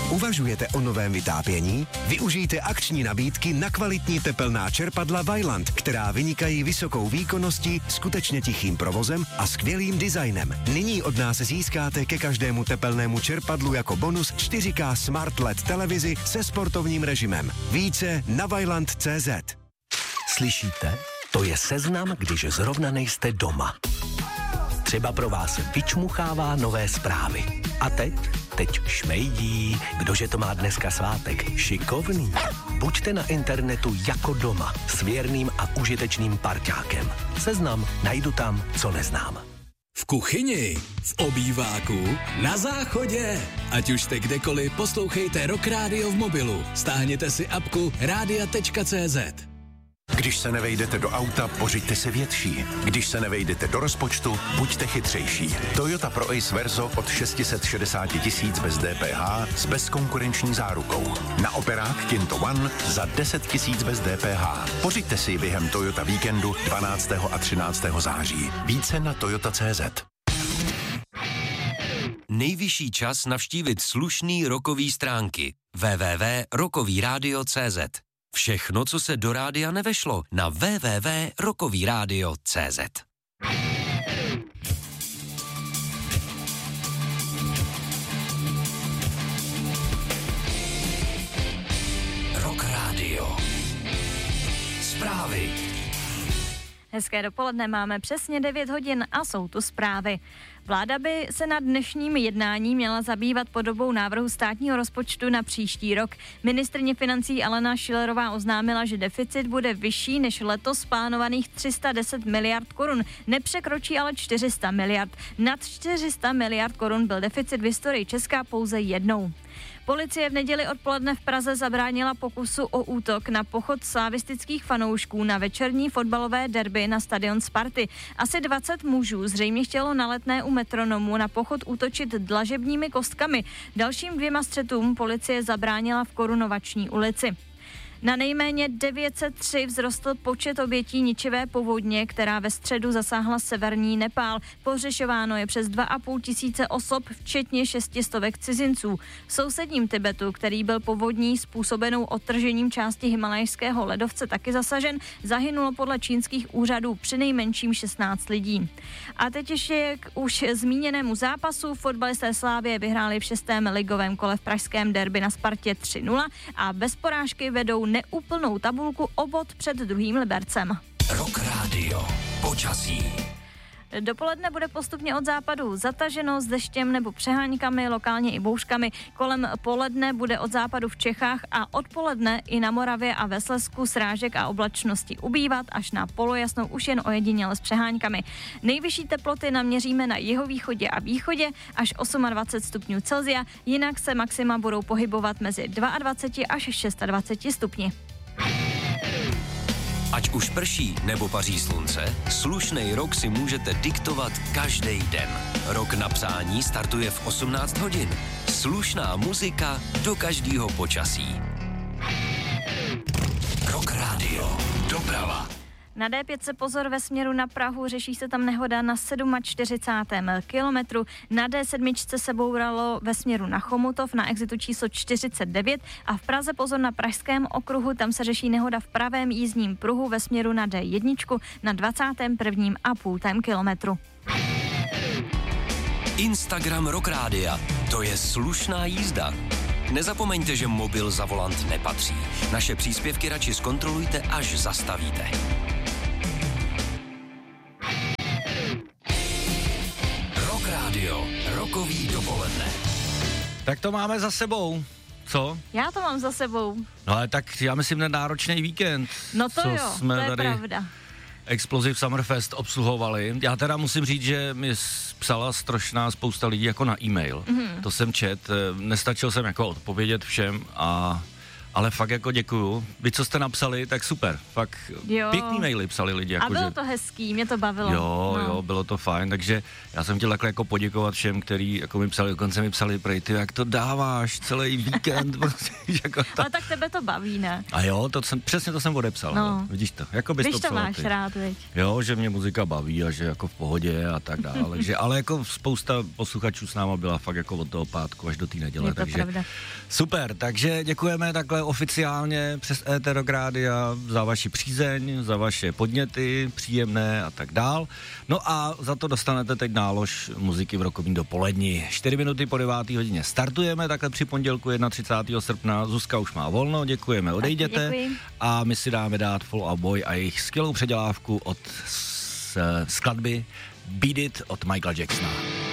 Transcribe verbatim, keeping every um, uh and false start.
Uvažujete o novém vytápění? Využijte akční nabídky na kvalitní tepelná čerpadla Vaillant, která vynikají vysokou výkonností, skutečně tichým provozem a skvělým designem. Nyní od nás získáte ke každému tepelnému čerpadlu jako bonus čtyři ká Smart el é dé televizi se sportovním režimem. Více na vaillant tečka cé zet. Slyšíte? To je seznam, když zrovna nejste doma. Třeba pro vás vyčmuchává nové zprávy. A teď? Teď šmejdí. Kdože to má dneska svátek? Šikovný. Buďte na internetu jako doma s věrným a užitečným parťákem. Seznam najdu tam, co neznám. V kuchyni, v obýváku, na záchodě. Ať už jste kdekoliv, poslouchejte Rock Radio v mobilu. Stáhněte si apku rádia tečka cé zet. Když se nevejdete do auta, pořiďte si větší. Když se nevejdete do rozpočtu, buďte chytřejší. Toyota Pro Ace Verso od šest set šedesát tisíc bez dé pé há s bezkonkurenční zárukou. Na operák Kinto One za deset tisíc bez dé pé há. Pořiďte si během Toyota víkendu dvanáctého a třináctého září. Více na toyota tečka cé zet. Nejvyšší čas navštívit slušný rockový stránky. w w w tečka rockový rádio tečka cé zet. Všechno, co se do rádia nevešlo, na w w w tečka rockový rádio tečka cé zet. Rock Radio. Zprávy. Hezké dopoledne, máme přesně devět hodin a jsou tu zprávy. Vláda by se na dnešním jednání měla zabývat podobou návrhu státního rozpočtu na příští rok. Ministryně financí Alena Schillerová oznámila, že deficit bude vyšší než letos plánovaných tři sta deset miliard korun. Nepřekročí ale čtyři sta miliard. Nad čtyři sta miliard korun byl deficit v historii Česka pouze jednou. Policie v neděli odpoledne v Praze zabránila pokusu o útok na pochod slavistických fanoušků na večerní fotbalové derby na stadion Sparty. Asi dvacet mužů zřejmě chtělo na Letné u Metronomu na pochod útočit dlažebními kostkami. Dalším dvěma střetům policie zabránila v Korunovační ulici. Na nejméně devět set tři vzrostl počet obětí ničivé povodně, která ve středu zasáhla severní Nepál. Pohřešováno je přes dva a půl tisíce osob, včetně šestistovek cizinců. V sousedním Tibetu, který byl povodní způsobenou odtržením části himalajského ledovce taky zasažen, zahynulo podle čínských úřadů přinejmenším šestnáct lidí. A teď ještě k už zmíněnému zápasu. Fotbalisté Slavie vyhráli v šestém ligovém kole v pražském derby na Spartě tři nula a bez porážky vedou neúplnou tabulku o bod před druhým Libercem. Rock Radio. Počasí. Dopoledne bude postupně od západu zataženo s deštěm nebo přeháňkami, lokálně i bouřkami. Kolem poledne bude od západu v Čechách a odpoledne i na Moravě a ve Slezsku srážek a oblačnosti ubývat, až na polojasnou už jen ojediněle s přeháňkami. Nejvyšší teploty naměříme na jihovýchodě a východě až dvacet osm stupňů Celsia, jinak se maxima budou pohybovat mezi dvacet dva až dvacet šest stupni. Ať už prší nebo paří slunce, slušnej rok si můžete diktovat každý den. Rok na přání startuje v osmnáct hodin. Slušná muzika do každého počasí. Rock Radio. Doprava. Na dé pět se pozor ve směru na Prahu, řeší se tam nehoda na čtyřicátém sedmém kilometru. Na dé sedm se bouralo ve směru na Chomutov na exitu číslo čtyřicet devět a v Praze pozor na Pražském okruhu, tam se řeší nehoda v pravém jízdním pruhu ve směru na dé jedna na dvacátém prvním a půltém kilometru. Instagram Rock Rádia. To je slušná jízda. Nezapomeňte, že mobil za volant nepatří. Naše příspěvky radši zkontrolujte, až zastavíte. Rock Radio. Rockový dopoledne. Tak to máme za sebou. Co? Já to mám za sebou. No ale tak já myslím na náročný víkend. No to co jo, jsme to je tady pravda. Explosive Summerfest obsluhovali. Já teda musím říct, že mi psala strašná spousta lidí jako na e-mail. Mm-hmm. To jsem čet, nestačil jsem jako odpovědět všem a, Ale fakt jako děkuju. Vy, co jste napsali, tak super. Fakt jo. Pěkný maily psali lidi. Jako a bylo že... to hezký, mě to bavilo. Jo, no. jo, bylo to fajn, takže já jsem chtěl takhle jako poděkovat všem, kteří jako mi psali, dokonce mi psali, prej, ty, jak to dáváš celý víkend. Prostě, jako ta... Ale tak tebe to baví, ne? A jo, to jsem, přesně to jsem odepsal. No. Vidíš to, jako bys Když to to psala, máš ty. rád, veď. Jo, že mě muzika baví a že jako v pohodě a tak dále. takže, ale jako spousta posluchačů s náma byla fakt jako od toho pátku až do té neděle. Je to takže pravda. Super, takže děkujeme takhle oficiálně přes Éter Rock Rádia za vaši přízeň, za vaše podněty, příjemné a tak dál. No a za to dostanete teď nálož muziky v rokovým dopoledni. čtyři minuty po deváté hodině startujeme, takhle při pondělku třicátého prvního srpna. Zuzka už má volno, děkujeme, odejděte. Děkuji. A my si dáme dát Fall Out Boy a jejich skvělou předělávku od s, skladby Beat It od Michaela Jacksona.